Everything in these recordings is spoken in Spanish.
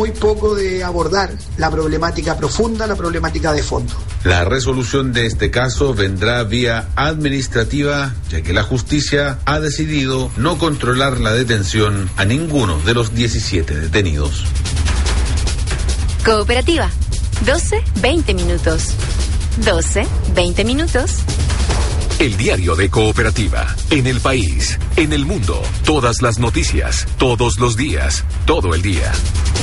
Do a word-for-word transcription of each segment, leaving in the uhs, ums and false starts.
muy poco de abordar la problemática profunda, la problemática de fondo. La resolución de este caso vendrá vía administrativa, ya que la justicia ha decidido no controlar la detención a ninguno de los diecisiete detenidos. Cooperativa, doce, veinte minutos. doce, veinte minutos. El diario de Cooperativa, en el país, en el mundo, todas las noticias, todos los días, todo el día.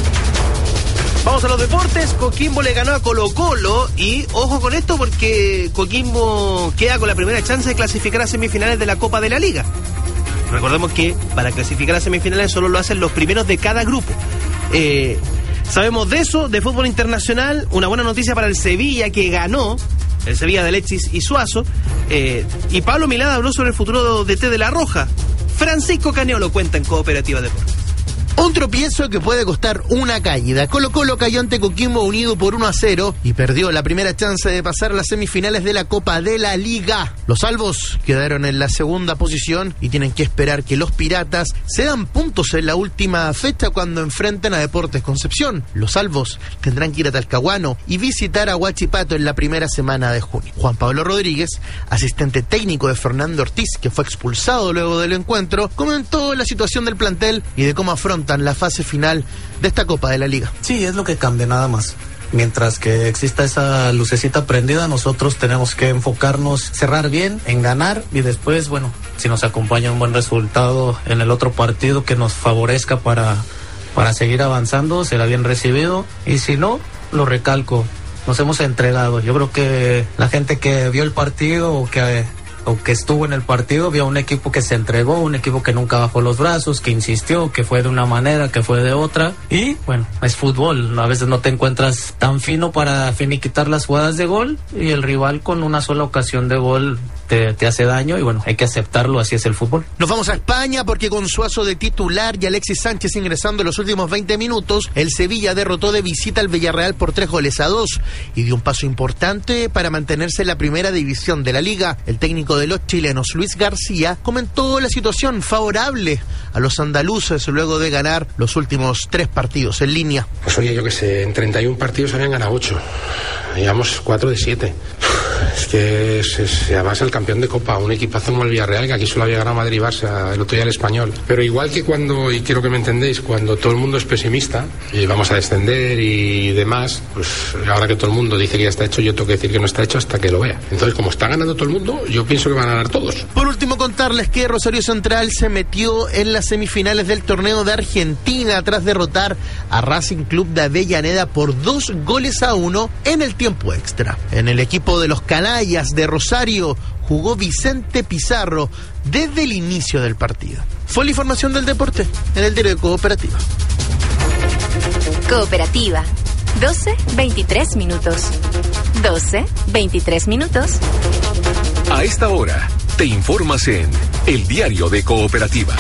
Vamos a los deportes. Coquimbo le ganó a Colo-Colo y ojo con esto porque Coquimbo queda con la primera chance de clasificar a semifinales de la Copa de la Liga. Recordemos que para clasificar a semifinales solo lo hacen los primeros de cada grupo. Eh, sabemos de eso, de fútbol internacional. Una buena noticia para el Sevilla, que ganó, el Sevilla de Alexis y Suazo. Eh, y Pablo Milad habló sobre el futuro D T de La Roja. Francisco Caneo lo cuenta en Cooperativa Deportes. Un tropiezo que puede costar una caída. Colo-Colo cayó ante Coquimbo Unido por uno a cero y perdió la primera chance de pasar las semifinales de la Copa de la Liga. Los albos quedaron en la segunda posición y tienen que esperar que los piratas se dan puntos en la última fecha cuando enfrenten a Deportes Concepción. Los albos tendrán que ir a Talcahuano y visitar a Huachipato en la primera semana de junio. Juan Pablo Rodríguez, asistente técnico de Fernando Ortiz, que fue expulsado luego del encuentro, comentó la situación del plantel y de cómo afronta la fase final de esta Copa de la Liga. Sí, es lo que cambia, nada más. Mientras que exista esa lucecita prendida, nosotros tenemos que enfocarnos, cerrar bien, en ganar y después, bueno, si nos acompaña un buen resultado en el otro partido que nos favorezca para, para seguir avanzando, será bien recibido. Y si no, lo recalco, nos hemos entregado. Yo creo que la gente que vio el partido o que... o que estuvo en el partido, vio un equipo que se entregó, un equipo que nunca bajó los brazos, que insistió, que fue de una manera, que fue de otra, y bueno, es fútbol, a veces no te encuentras tan fino para finiquitar las jugadas de gol, y el rival con una sola ocasión de gol te, te hace daño, y bueno, hay que aceptarlo, así es el fútbol. Nos vamos a España porque con Suazo de titular y Alexis Sánchez ingresando en los últimos veinte minutos, el Sevilla derrotó de visita al Villarreal por tres goles a dos, y dio un paso importante para mantenerse en la primera división de la Liga. El técnico de los chilenos, Luis García, comentó la situación favorable a los andaluces luego de ganar los últimos tres partidos en línea. Pues oye, yo que sé, en treinta y un partidos habían ganado ocho, llevamos cuatro de siete. Es que es, es además el campeón de Copa, un equipazo como el Villarreal, que aquí solo había ganado Madrid y Barça, el otro día el Español. Pero igual que cuando, y quiero que me entendéis, cuando todo el mundo es pesimista y vamos a descender y demás, pues ahora que todo el mundo dice que ya está hecho, yo tengo que decir que no está hecho hasta que lo vea. Entonces, como está ganando todo el mundo, yo pienso que van a ganar todos. Por último, contarles que Rosario Central se metió en las semifinales del torneo de Argentina tras derrotar a Racing Club de Avellaneda por dos goles a uno en el tiempo extra. En el equipo de los canallas de Rosario jugó Vicente Pizarro desde el inicio del partido. Fue la información del deporte en el diario de Cooperativa. Cooperativa, doce, veintitrés minutos. doce, veintitrés minutos. A esta hora, te informas en el diario de Cooperativa.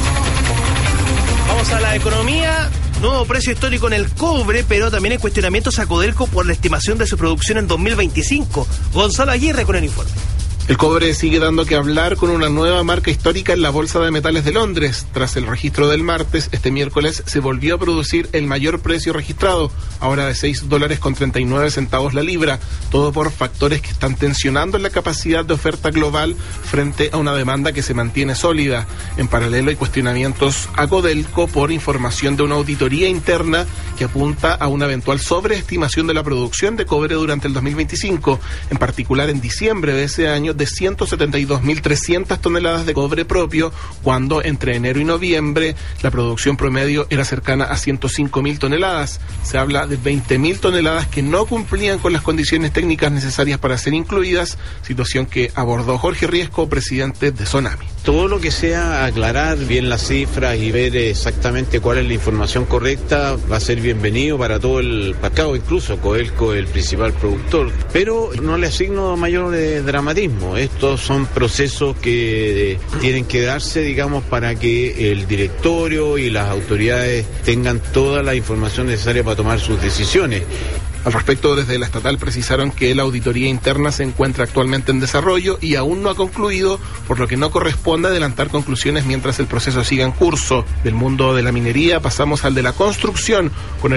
Vamos a la economía. Nuevo precio histórico en el cobre, pero también hay cuestionamientos a Codelco por la estimación de su producción en dos mil veinticinco. Gonzalo Aguirre con el informe. El cobre sigue dando que hablar con una nueva marca histórica en la Bolsa de Metales de Londres. Tras el registro del martes, este miércoles se volvió a producir el mayor precio registrado, ahora de seis dólares con treinta y nueve centavos la libra, todo por factores que están tensionando la capacidad de oferta global frente a una demanda que se mantiene sólida. En paralelo hay cuestionamientos a Codelco por información de una auditoría interna que apunta a una eventual sobreestimación de la producción de cobre durante el dos mil veinticinco, en particular en diciembre de ese año de ciento setenta y dos mil trescientas toneladas de cobre propio, cuando entre enero y noviembre la producción promedio era cercana a ciento cinco mil toneladas. Se habla de veinte mil toneladas que no cumplían con las condiciones técnicas necesarias para ser incluidas, situación que abordó Jorge Riesco, presidente de Sonami. Todo lo que sea aclarar bien las cifras y ver exactamente cuál es la información correcta va a ser bienvenido para todo el mercado, incluso Codelco, el principal productor, pero no le asigno mayor eh, dramatismo. Estos son procesos que tienen que darse, digamos, para que el directorio y las autoridades tengan toda la información necesaria para tomar sus decisiones. Al respecto, desde la estatal precisaron que la auditoría interna se encuentra actualmente en desarrollo y aún no ha concluido, por lo que no corresponde adelantar conclusiones mientras el proceso siga en curso. Del mundo de la minería pasamos al de la construcción, con el